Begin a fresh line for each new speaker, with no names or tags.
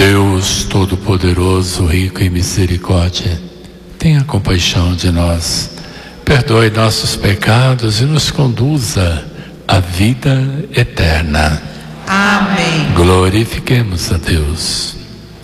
Deus Todo-Poderoso, rico em misericórdia, tenha compaixão de nós, perdoe nossos pecados e nos conduza à vida eterna.
Amém.
Glorifiquemos a Deus.